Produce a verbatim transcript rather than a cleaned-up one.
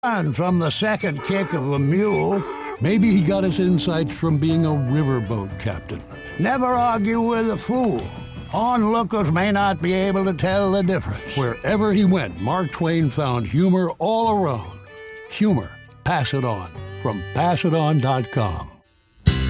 And from the second kick of a mule. Maybe he got his insights from being a riverboat captain. Never argue with a fool. Onlookers may not be able to tell the difference. Wherever he went, Mark Twain found humor all around. Humor. Pass it on. From pass it on dot com.